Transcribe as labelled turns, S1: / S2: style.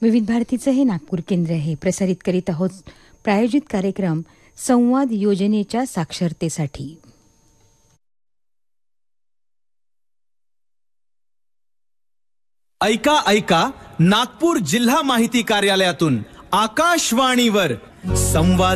S1: विविध भारतीचं हे नागपूर केंद्र हे प्रसारित करीत आहोत प्रायोजित कार्यक्रम संवाद योजनेच्या साक्षरतेसाठी.
S2: ऐका ऐका नागपूर जिल्हा माहिती कार्यालयातून आकाशवाणीवर संवाद